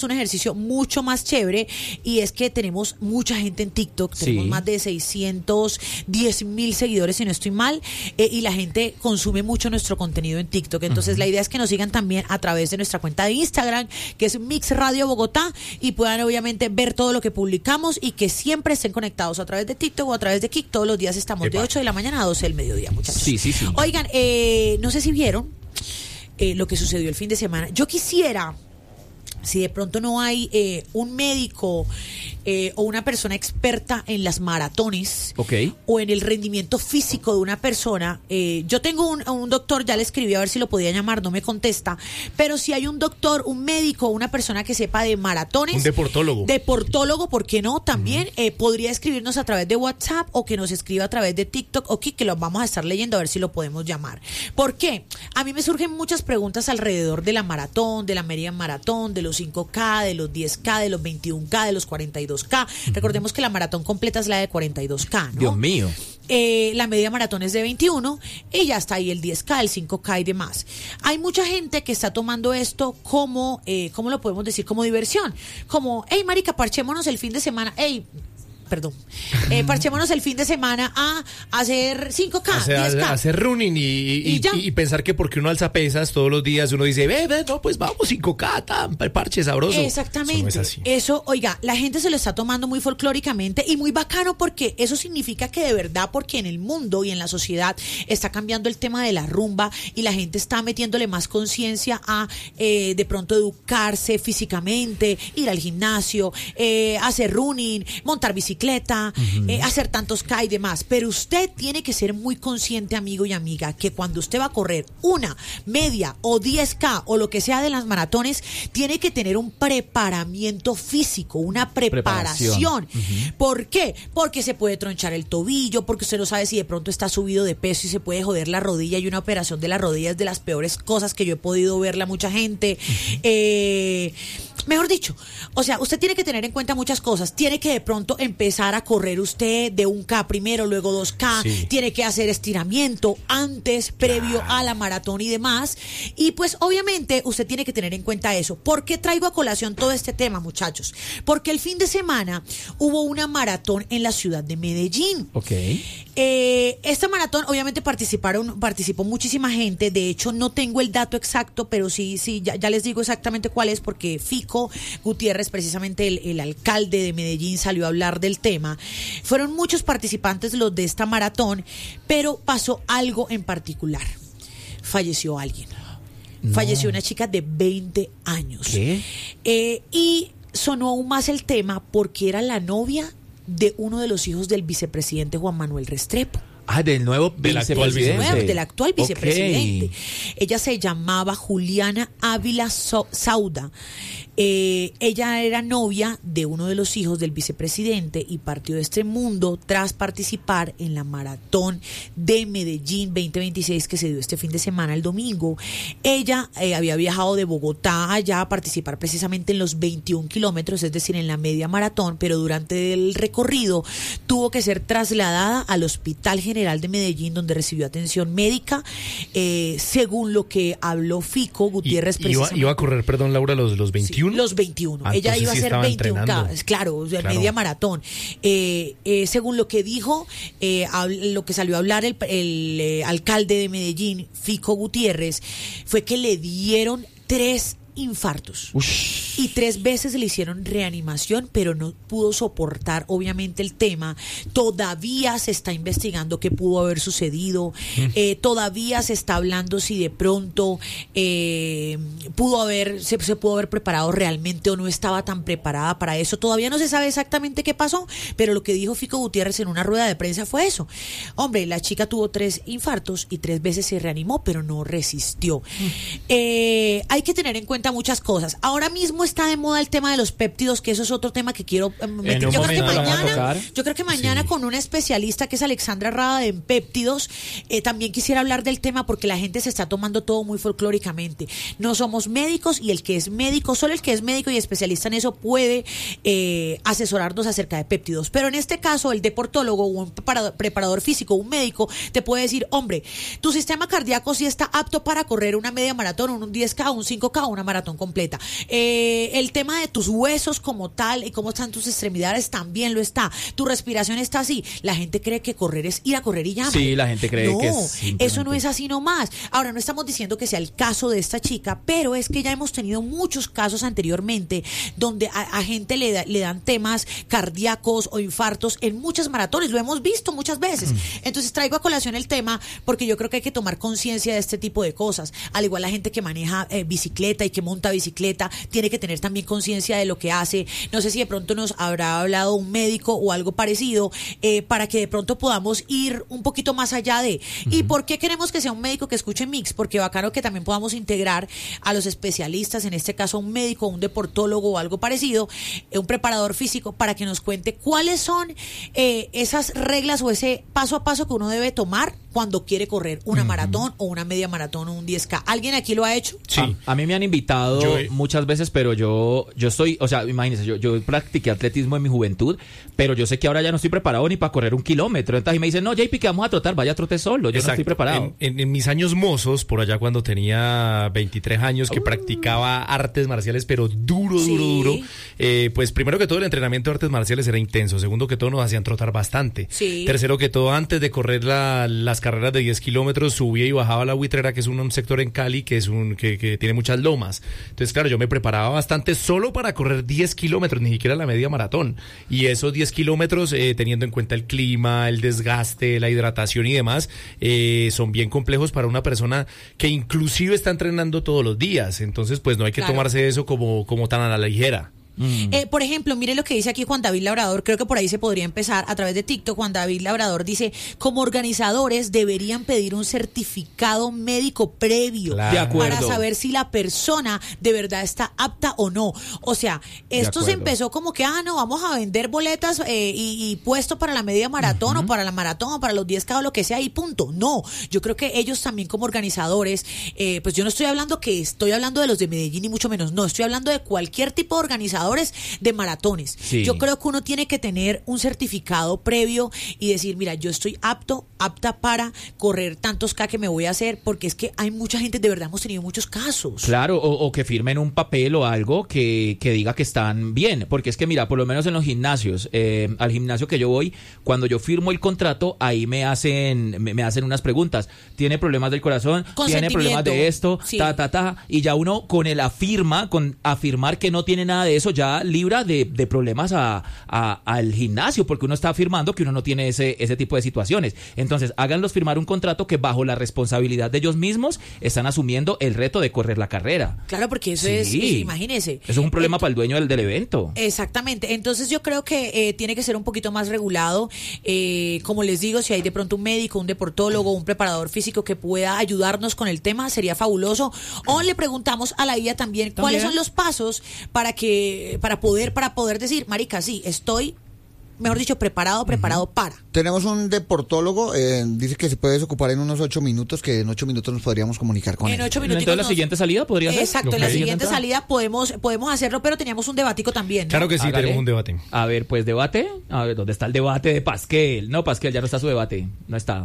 un ejercicio mucho más chévere, y es que tenemos mucha gente en TikTok, tenemos más de 610,000 seguidores si no estoy mal, y la gente consume mucho nuestro contenido en TikTok. Entonces la idea es que nos sigan también a través de nuestra cuenta de Instagram, que es Mix Radio Bogotá, y puedan obviamente ver todo lo que publicamos, y que siempre estén conectados a través de TikTok o a través de Kik. Todos los días estamos de 8 de la mañana a 12 del mediodía, muchachos. Sí. Oigan, no sé si vieron lo que sucedió el fin de semana. Yo quisiera, si de pronto no hay un médico o una persona experta en las maratones, o en el rendimiento físico de una persona, yo tengo un doctor, ya le escribí a ver si lo podía llamar, no me contesta, pero si hay un doctor, un médico, una persona que sepa de maratones, un deportólogo, ¿por qué no? También podría escribirnos a través de WhatsApp, o que nos escriba a través de TikTok, o que lo vamos a estar leyendo a ver si lo podemos llamar. ¿Por qué? A mí me surgen muchas preguntas alrededor de la maratón, de la media maratón, de los 5K, de los 10K, de los 21K, de los 42K. Recordemos que la maratón completa es la de 42K, ¿no? Dios mío. La media maratón es de 21, y ya está ahí el 10K, el 5K y demás. Hay mucha gente que está tomando esto como, ¿cómo lo podemos decir? Como diversión. Como, hey, marica, parchémonos el fin de semana. Parchémonos el fin de semana a hacer 5K, 10K. Hacer running y pensar que porque uno alza pesas todos los días, uno dice, no, pues vamos, 5K, tan parche sabroso. Exactamente. Eso no es así. Eso, oiga, la gente se lo está tomando muy folclóricamente y muy bacano, porque eso significa que de verdad, porque en el mundo y en la sociedad está cambiando el tema de la rumba, y la gente está metiéndole más conciencia a de pronto educarse físicamente, ir al gimnasio, hacer running, montar bicicleta, hacer tantos K y demás. Pero usted tiene que ser muy consciente, amigo y amiga, que cuando usted va a correr una media o 10K o lo que sea de las maratones, tiene que tener un preparamiento físico, una preparación. ¿Por qué? Porque se puede tronchar el tobillo, porque usted no sabe si de pronto está subido de peso y se puede joder la rodilla, y una operación de la rodilla es de las peores cosas que yo he podido verle a mucha gente. Mejor dicho, o sea, usted tiene que tener en cuenta muchas cosas. Tiene que de pronto empezar a correr usted de 1K primero, luego 2K. Tiene que hacer estiramiento antes, previo a la maratón y demás. Y pues obviamente usted tiene que tener en cuenta eso. ¿Por qué traigo a colación todo este tema, muchachos? Porque el fin de semana hubo una maratón en la ciudad de Medellín. Esta maratón obviamente participó muchísima gente. De hecho, no tengo el dato exacto, pero sí, ya les digo exactamente cuál es, porque Fico Gutiérrez, precisamente el alcalde de Medellín, salió a hablar del tema. Fueron muchos participantes los de esta maratón, pero pasó algo en particular. Falleció alguien. Falleció una chica de 20 años. Y sonó aún más el tema porque era la novia de uno de los hijos del vicepresidente Juan Manuel Restrepo. Del nuevo vicepresidente. Del actual vicepresidente. Ella se llamaba Juliana Ávila Sauda. Ella era novia de uno de los hijos del vicepresidente y partió de este mundo tras participar en la maratón de Medellín 2026 que se dio este fin de semana, el domingo. Ella había viajado de Bogotá allá a participar precisamente en los 21 kilómetros, es decir, en la media maratón, pero durante el recorrido tuvo que ser trasladada al Hospital General de Medellín, donde recibió atención médica, según lo que habló Fico Gutiérrez. Iba a correr, perdón, Laura, los 21. Sí, los 21. Ella iba a hacer 21K, claro, o sea, media maratón. Según lo que dijo, lo que salió a hablar el alcalde de Medellín, Fico Gutiérrez, fue que le dieron 3 infartos. Y 3 veces le hicieron reanimación, pero no pudo soportar obviamente el tema. Todavía se está investigando qué pudo haber sucedido. Todavía se está hablando si de pronto se pudo haber preparado realmente o no estaba tan preparada para eso. Todavía no se sabe exactamente qué pasó, pero lo que dijo Fico Gutiérrez en una rueda de prensa fue eso. Hombre, la chica tuvo 3 infartos y 3 veces se reanimó, pero no resistió. Hay que tener en cuenta muchas cosas. Ahora mismo está de moda el tema de los péptidos, que eso es otro tema que quiero meter. Yo creo que mañana con una especialista que es Alexandra Rada en péptidos, también quisiera hablar del tema, porque la gente se está tomando todo muy folclóricamente. No somos médicos, y el que es médico, solo el que es médico y especialista en eso puede asesorarnos acerca de péptidos. Pero en este caso, el deportólogo o un preparador físico, un médico, te puede decir, hombre, tu sistema cardíaco sí está apto para correr una media maratón, un 10K, un 5K, una maratón completa. El tema de tus huesos como tal y cómo están tus extremidades también lo está. Tu respiración está así. La gente cree que correr es ir a correr y ya. Sí, la gente cree que es simplemente... eso no es así nomás. Ahora, no estamos diciendo que sea el caso de esta chica, pero es que ya hemos tenido muchos casos anteriormente donde a gente le dan temas cardíacos o infartos en muchas maratones. Lo hemos visto muchas veces. Entonces traigo a colación el tema porque yo creo que hay que tomar conciencia de este tipo de cosas. Al igual la gente que maneja bicicleta y que monta bicicleta tiene que tener también conciencia de lo que hace. No sé si de pronto nos habrá hablado un médico o algo parecido para que de pronto podamos ir un poquito más allá de. ¿Y por qué queremos que sea un médico que escuche Mix? Porque bacano que también podamos integrar a los especialistas, en este caso un médico, un deportólogo o algo parecido, un preparador físico, para que nos cuente cuáles son esas reglas o ese paso a paso que uno debe tomar cuando quiere correr una maratón o una media maratón o un 10K. ¿Alguien aquí lo ha hecho? Sí. A mí me han invitado muchas veces, pero yo estoy, o sea, imagínense, yo practiqué atletismo en mi juventud, pero yo sé que ahora ya no estoy preparado ni para correr 1 kilómetro. Entonces me dicen, no, JP, que vamos a trotar, vaya a trote solo. Yo no estoy preparado. En mis años mozos, por allá cuando tenía 23 años, que practicaba artes marciales, pero duro, pues primero que todo el entrenamiento de artes marciales era intenso. Segundo que todo nos hacían trotar bastante. Sí. Tercero que todo, antes de correr las carreras de 10 kilómetros, subía y bajaba la Buitrera, que es un sector en Cali que es que tiene muchas lomas. Entonces, claro, yo me preparaba bastante solo para correr 10 kilómetros, ni siquiera la media maratón. Y esos 10 kilómetros, teniendo en cuenta el clima, el desgaste, la hidratación y demás, son bien complejos para una persona que inclusive está entrenando todos los días. Entonces, pues no hay que tomarse eso como tan a la ligera. Por ejemplo, mire lo que dice aquí Juan David Labrador. Creo que por ahí se podría empezar a través de TikTok. Juan David Labrador dice: como organizadores deberían pedir un certificado médico previo para saber si la persona de verdad está apta o no. O sea, esto se empezó como que no, vamos a vender boletas y puesto para la media maratón o para la maratón o para los 10K o lo que sea y punto. No, yo creo que ellos también como organizadores, pues yo no estoy hablando de los de Medellín ni mucho menos, no, estoy hablando de cualquier tipo de organizador de maratones. Sí. Yo creo que uno tiene que tener un certificado previo y decir, mira, yo estoy apta para correr tantos K que me voy a hacer, porque es que hay mucha gente, de verdad hemos tenido muchos casos. Claro, o que firmen un papel o algo que diga que están bien, porque es que mira, por lo menos en los gimnasios, al gimnasio que yo voy, cuando yo firmo el contrato, ahí me hacen unas preguntas. ¿Tiene problemas del corazón? ¿Tiene problemas de esto? Sí. Y ya uno con afirmar que no tiene nada de eso, ya libra de problemas al gimnasio, porque uno está afirmando que uno no tiene ese tipo de situaciones. Entonces, háganlos firmar un contrato que bajo la responsabilidad de ellos mismos están asumiendo el reto de correr la carrera. Claro, porque eso es, imagínese. Eso es un problema para el dueño del evento. Exactamente. Entonces, yo creo que tiene que ser un poquito más regulado. Como les digo, si hay de pronto un médico, un deportólogo, un preparador físico que pueda ayudarnos con el tema, sería fabuloso. O le preguntamos a la IA también cuáles son los pasos para poder decir, marica, sí, estoy, mejor dicho, preparado para. Tenemos un deportólogo, dice que se puede desocupar en unos 8 minutos, que en 8 minutos nos podríamos comunicar con él. En 8 minutos. Entonces, la siguiente salida podría ser. Exacto, en la siguiente salida podemos hacerlo, pero teníamos un debatico también, ¿no? Claro que sí, tenemos un debate. A ver, pues debate. A ver, ¿dónde está el debate de Pasquel? No, Pasquel, ya no está su debate. No está.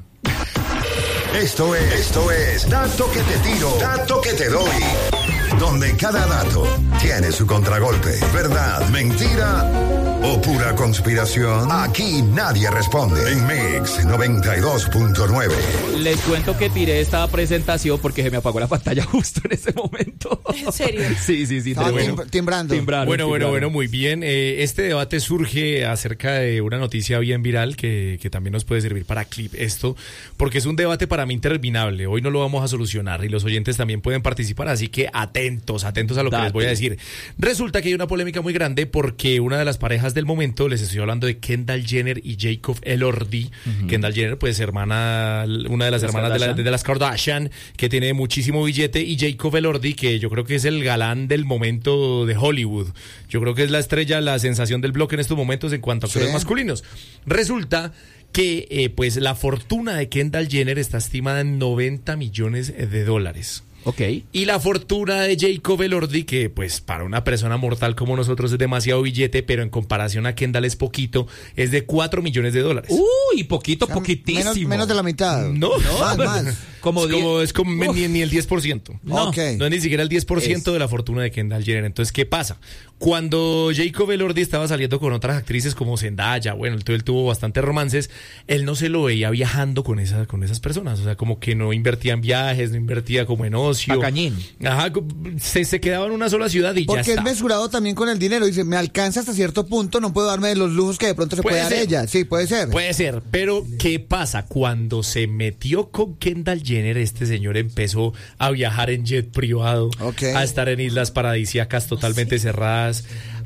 Esto es Dato que te tiro, Dato que te doy. Donde cada dato tiene su contragolpe. ¿Verdad? ¿Mentira? ¿O pura conspiración? Aquí nadie responde. En Mix 92.9. Les cuento que tiré esta presentación porque se me apagó la pantalla justo en ese momento. ¿En serio? Sí. Timbrando. Bueno, muy bien. Este debate surge acerca de una noticia bien viral que también nos puede servir para clip esto, porque es un debate para mí interminable. Hoy no lo vamos a solucionar y los oyentes también pueden participar, así que atentos a lo que les voy a decir. Resulta que hay una polémica muy grande porque una de las parejas del momento, les estoy hablando de Kendall Jenner y Jacob Elordi. Kendall Jenner, pues una de las hermanas de las Kardashian, que tiene muchísimo billete, y Jacob Elordi, que yo creo que es el galán del momento de Hollywood. Yo creo que es la estrella, la sensación del bloque en estos momentos en cuanto a actores masculinos. Resulta que pues la fortuna de Kendall Jenner está estimada en $90 millones. Ok. Y la fortuna de Jacob Elordi, que pues para una persona mortal como nosotros es demasiado billete, pero en comparación a Kendall es poquito, es de $4 millones. Uy, poquitísimo. Menos de la mitad. No, más. Es como ni el 10%. No. Okay. No es ni siquiera el 10% de la fortuna de Kendall Jenner. Entonces, ¿qué pasa? Cuando Jacob Elordi estaba saliendo con otras actrices como Zendaya, bueno, él tuvo bastantes romances, él no se lo veía viajando con esas personas. O sea, como que no invertía en viajes, no invertía como en ocio. Tacañín. Ajá, se quedaba en una sola ciudad y porque ya está. Porque es mesurado también con el dinero. Dice, me alcanza hasta cierto punto, no puedo darme de los lujos que de pronto se puede dar ella. Sí, puede ser. Puede ser, pero ¿qué pasa? Cuando se metió con Kendall Jenner, este señor empezó a viajar en jet privado, a estar en islas paradisíacas totalmente cerradas,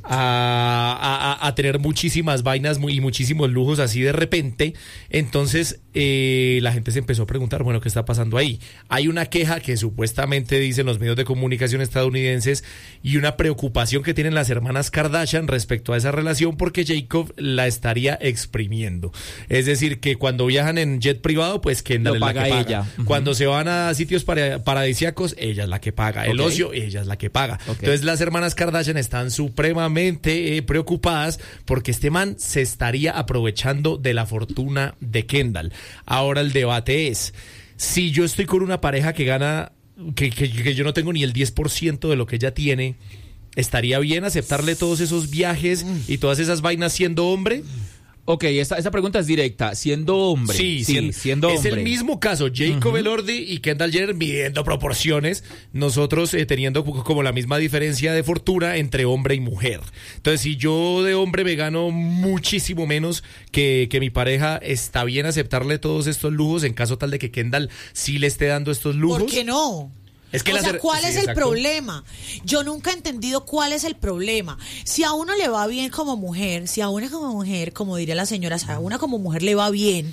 a tener muchísimas vainas y muchísimos lujos así de repente. Entonces la gente se empezó a preguntar, bueno, ¿qué está pasando ahí? Hay una queja que supuestamente dicen los medios de comunicación estadounidenses y una preocupación que tienen las hermanas Kardashian respecto a esa relación, porque Jacob la estaría exprimiendo. Es decir, que cuando viajan en jet privado, pues Kendall es la que paga. Ella. Cuando se van a sitios paradisíacos, ella es la que paga. El ocio, ella es la que paga. Entonces las hermanas Kardashian están supremamente preocupadas porque este man se estaría aprovechando de la fortuna de Kendall. Ahora el debate es, si yo estoy con una pareja que gana, que yo no tengo ni el 10% de lo que ella tiene, ¿estaría bien aceptarle todos esos viajes y todas esas vainas siendo hombre? Ok, esta pregunta es directa. Siendo hombre. Sí, siendo hombre. Es el mismo caso. Jacob Elordi y Kendall Jenner midiendo proporciones. Nosotros teniendo como la misma diferencia de fortuna entre hombre y mujer. Entonces, si yo de hombre me gano muchísimo menos que mi pareja, ¿está bien aceptarle todos estos lujos en caso tal de que Kendall sí le esté dando estos lujos? ¿Por qué no? Es que ¿cuál es el problema? Yo nunca he entendido cuál es el problema. Si a uno le va bien como mujer, si a una como mujer, como diría la señora, si a una como mujer le va bien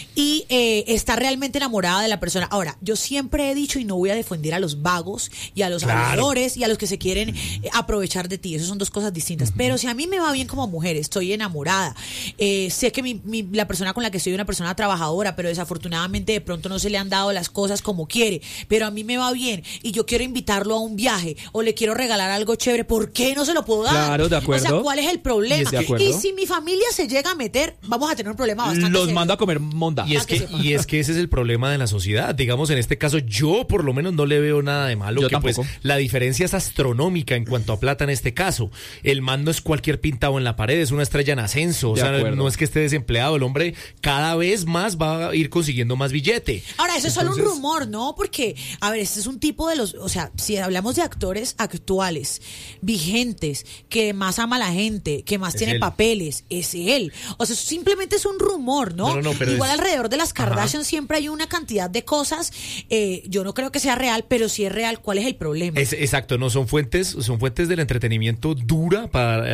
y está realmente enamorada de la persona. Ahora, yo siempre he dicho, y no voy a defender a los vagos y a los abusadores y a los que se quieren aprovechar de ti. Esas son dos cosas distintas. Pero si a mí me va bien como mujer, estoy enamorada, sé que la persona con la que estoy es una persona trabajadora, pero desafortunadamente de pronto no se le han dado las cosas como quiere, pero a mí me va bien y yo quiero invitarlo a un viaje o le quiero regalar algo chévere, ¿por qué no se lo puedo dar? Claro, de acuerdo. O sea, ¿cuál es el problema? Y si mi familia se llega a meter, vamos a tener un problema bastante los serio. mando a comer monda. Y es que ese es el problema de la sociedad. Digamos, en este caso, yo por lo menos no le veo nada de malo. Yo que tampoco. Pues la diferencia es astronómica en cuanto a plata en este caso. El man no es cualquier pintado en la pared, es una estrella en ascenso. O sea, no es que esté desempleado. El hombre cada vez más va a ir consiguiendo más billete. Ahora, eso es solo un rumor, ¿no? Porque, a ver, este es un tipo de los... O sea, si hablamos de actores actuales, vigentes, que más ama a la gente, que más tiene papeles, es él. O sea, simplemente es un rumor, ¿no? Pero igual alrededor de las Kardashian siempre hay una cantidad de cosas. Yo no creo que sea real, pero si es real, ¿cuál es el problema? Exacto, no son fuentes del entretenimiento dura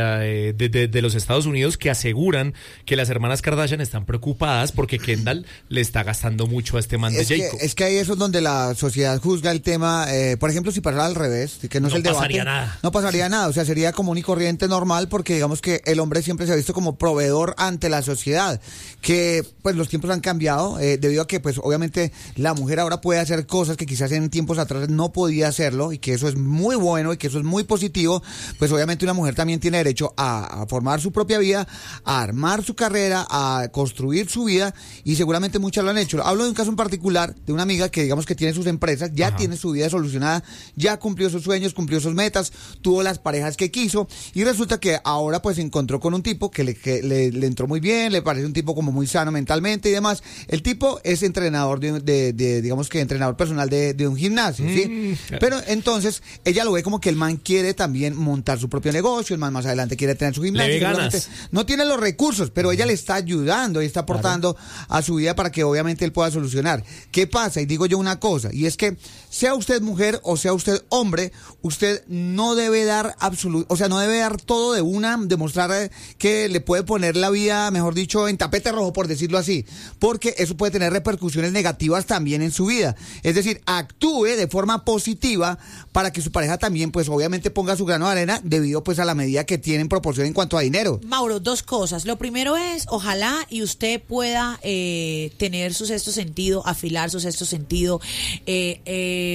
de los Estados Unidos que aseguran que las hermanas Kardashian están preocupadas porque Kendall le está gastando mucho a este man de Jacob. Es que ahí eso es donde la sociedad juzga el tema. Por ejemplo, si pasara al revés, que no es el debate, pasaría nada. No pasaría nada, o sea, sería común y corriente normal, porque digamos que el hombre siempre se ha visto como proveedor ante la sociedad, que pues los tiempos han cambiado, debido a que pues obviamente la mujer ahora puede hacer cosas que quizás en tiempos atrás no podía hacerlo, y que eso es muy bueno y que eso es muy positivo. Pues obviamente una mujer también tiene derecho a formar su propia vida, a armar su carrera, a construir su vida, y seguramente muchas lo han hecho. Hablo de un caso en particular de una amiga que digamos que tiene sus empresas, ya tiene su vida solucionada, ya cumplió sus sueños, cumplió sus metas, tuvo las parejas que quiso, y resulta que ahora pues se encontró con un tipo que le entró muy bien, le parece un tipo como muy sano mentalmente y demás. El tipo es entrenador digamos que entrenador personal de un gimnasio, ¿sí? Pero entonces ella lo ve como que el man quiere también montar su propio negocio, el man más adelante quiere tener su gimnasio. Le ve ganas. No tiene los recursos, pero ella le está ayudando y está aportando a su vida para que obviamente él pueda solucionar. ¿Qué pasa? Y digo yo una cosa, y es que sea usted mujer o sea usted hombre, usted no debe dar no debe dar todo de una, demostrar que le puede poner la vida, mejor dicho, en tapete rojo, por decirlo así, porque eso puede tener repercusiones negativas también en su vida. Es decir, actúe de forma positiva para que su pareja también, pues obviamente ponga su grano de arena debido pues a la medida que tiene en proporción en cuanto a dinero. Mauro, dos cosas. Lo primero es, ojalá y usted pueda tener su sexto sentido, afilar su sexto sentido,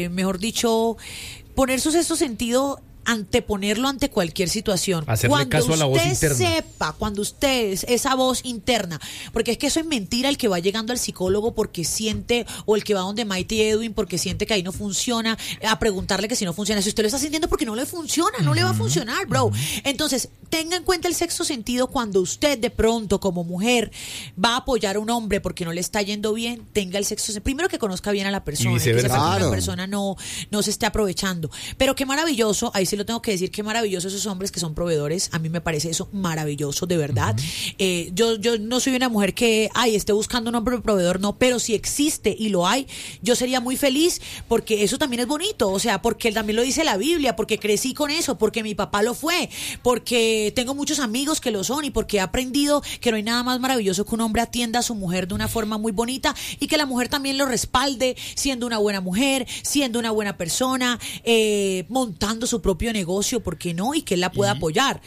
mejor dicho, poner su sexto sentido, anteponerlo ante cualquier situación. Hacerle cuando caso a la voz interna. Sepa, cuando usted, esa voz interna, porque es que eso es mentira, el que va llegando al psicólogo porque siente, o el que va donde Maite y Edwin porque siente que ahí no funciona, a preguntarle que si no funciona. Si usted lo está sintiendo porque no le funciona, no le va a funcionar, bro. Entonces, tenga en cuenta el sexto sentido cuando usted de pronto como mujer va a apoyar a un hombre porque no le está yendo bien, tenga el sexto sentido. Primero que conozca bien a la persona, y que sepa que la persona no se esté aprovechando. Pero qué maravilloso, ahí sí lo tengo que decir, qué maravilloso esos hombres que son proveedores. A mí me parece eso maravilloso, de verdad. Yo no soy una mujer que esté buscando un hombre proveedor, no, pero si existe y lo hay, yo sería muy feliz, porque eso también es bonito, o sea, porque también lo dice la Biblia, porque crecí con eso, porque mi papá lo fue, porque tengo muchos amigos que lo son, y porque he aprendido que no hay nada más maravilloso que un hombre atienda a su mujer de una forma muy bonita, y que la mujer también lo respalde, siendo una buena mujer, siendo una buena persona, montando su propio negocio, ¿por qué no? Y que él la pueda apoyar.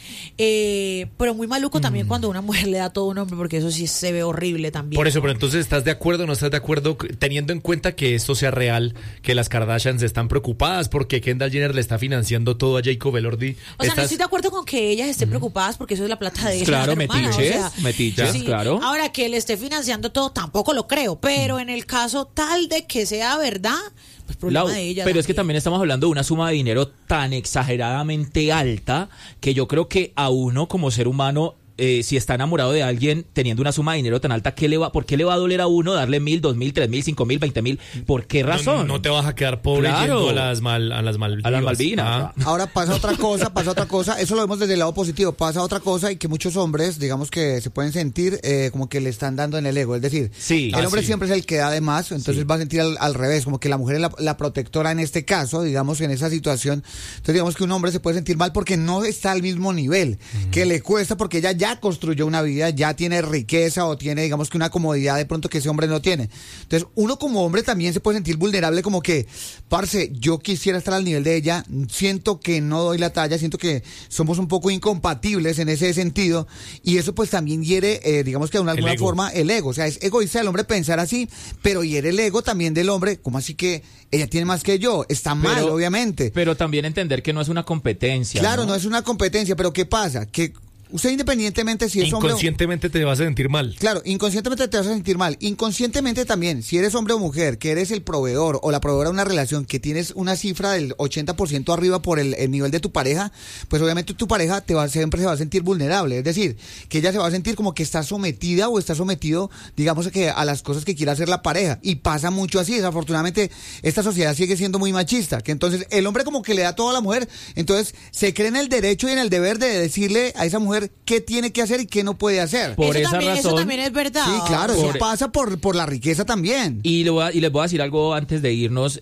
Pero muy maluco también cuando una mujer le da todo un hombre, porque eso sí se ve horrible también. Por eso, pero entonces, ¿estás de acuerdo o no estás de acuerdo, teniendo en cuenta que esto sea real, que las Kardashians están preocupadas porque Kendall Jenner le está financiando todo a Jacob Elordi? O sea, no estoy de acuerdo con que ellas estén preocupadas, porque eso es la plata de ellas. Claro, hermana, metiches, sí. claro. Ahora, que él esté financiando todo, tampoco lo creo, pero en el caso tal de que sea verdad, pues problema de ella. Pero es que también estamos hablando de una suma de dinero tan exageradamente alta que yo creo que a uno como ser humano, si está enamorado de alguien teniendo una suma de dinero tan alta, ¿por qué le va a doler a uno darle 1,000, 2,000, 3,000, 5,000, 20,000? ¿Por qué razón? No te vas a quedar pobre yendo a las Malvinas. A las Malvinas. Ahora pasa otra cosa, eso lo vemos desde el lado positivo, pasa otra cosa, y que muchos hombres, digamos que se pueden sentir como que le están dando en el ego, es decir, el hombre siempre es el que da de más, entonces va a sentir al revés, como que la mujer es la protectora en este caso, digamos, en esa situación. Entonces digamos que un hombre se puede sentir mal porque no está al mismo nivel, que le cuesta, porque ella ya construyó una vida, ya tiene riqueza, o tiene, digamos, que una comodidad de pronto que ese hombre no tiene. Entonces uno como hombre también se puede sentir vulnerable, como que, parce, yo quisiera estar al nivel de ella, siento que no doy la talla, siento que somos un poco incompatibles en ese sentido, y eso pues también hiere, digamos que de alguna forma, el ego. O sea, es egoísta el hombre pensar así, pero hiere el ego también del hombre. ¿Cómo así que ella tiene más que yo? Está mal, obviamente. Pero también entender que no es una competencia. Claro, no es una competencia, pero ¿qué pasa? Que usted, independientemente si es hombre, inconscientemente te vas a sentir mal. Claro, inconscientemente te vas a sentir mal. Inconscientemente también, si eres hombre o mujer, que eres el proveedor o la proveedora de una relación, que tienes una cifra del 80% arriba por el nivel de tu pareja, pues obviamente tu pareja siempre se va a sentir vulnerable. Es decir, que ella se va a sentir como que está sometida o está sometido, digamos, a las cosas que quiere hacer la pareja. Y pasa mucho así. Desafortunadamente, esta sociedad sigue siendo muy machista. Que entonces el hombre como que le da todo a la mujer, entonces se cree en el derecho y en el deber de decirle a esa mujer qué tiene que hacer y qué no puede hacer. Por esa razón. Eso también es verdad. Sí, claro, eso pasa por la riqueza también. Y les voy a decir algo antes de irnos,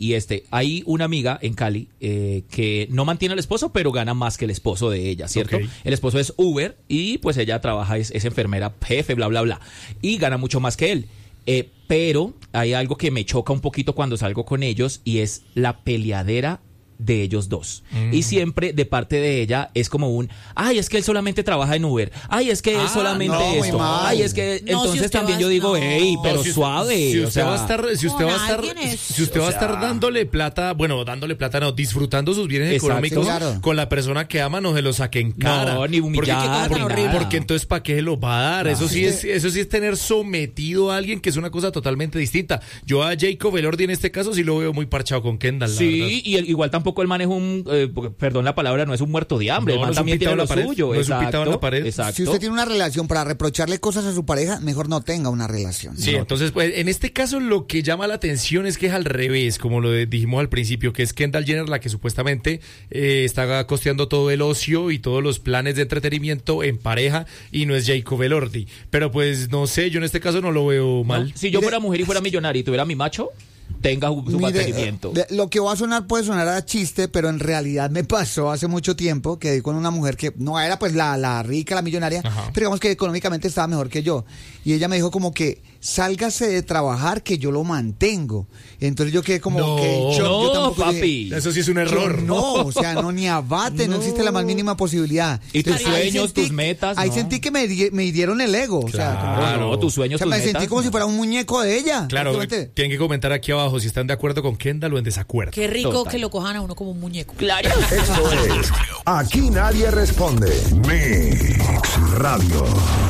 hay una amiga en Cali que no mantiene al esposo, pero gana más que el esposo de ella, ¿cierto? Okay. El esposo es Uber y pues ella trabaja, es enfermera, jefe, bla, bla, bla, y gana mucho más que él. Pero hay algo que me choca un poquito cuando salgo con ellos, y es la peleadera de ellos dos. Y siempre de parte de ella es como es que él solamente trabaja en Uber. Es que él solamente esto. Es que entonces si también yo digo, pero suave. Si usted va a estar dándole plata, disfrutando sus bienes económicos con la persona que ama, no se lo saque en cara. No, ni humillar. Porque entonces ¿para qué se lo va a dar? Eso sí es tener sometido a alguien, que es una cosa totalmente distinta. Yo a Jacob Elordi en este caso sí lo veo muy parchado con Kendall. Sí, y igual tampoco el man es perdón la palabra, no es un muerto de hambre, el man también tiene lo suyo. No es un pitado en la pared. Exacto. Si usted tiene una relación para reprocharle cosas a su pareja, mejor no tenga una relación. Sí, entonces pues en este caso lo que llama la atención es que es al revés, como lo dijimos al principio, que es Kendall Jenner la que supuestamente está costeando todo el ocio y todos los planes de entretenimiento en pareja, y no es Jacob Elordi. Pero pues no sé, yo en este caso no lo veo mal. No, si yo fuera mujer y fuera millonaria y tuviera mi macho, tenga su mantenimiento. Lo que va a sonar puede sonar a chiste, pero en realidad me pasó hace mucho tiempo que di con una mujer que no era pues la rica, la millonaria, pero digamos que económicamente estaba mejor que yo. Y ella me dijo como que sálgase de trabajar que yo lo mantengo. Entonces yo quedé como que yo tampoco papi. Dije, eso sí es un error. No, o sea, no, ni abate, no existe la más mínima posibilidad. Y tus Entonces, sueños, tus metas. Ahí no. sentí que me hirieron el ego. Claro, tus sueños, o sea, tus me metas. sentí como si fuera un muñeco de ella. Claro, tienen que comentar aquí abajo si están de acuerdo con Kendall o en desacuerdo. Qué rico Total. que lo cojan a uno como un muñeco. Claro. Esto es Aquí Nadie Responde. Mix Radio.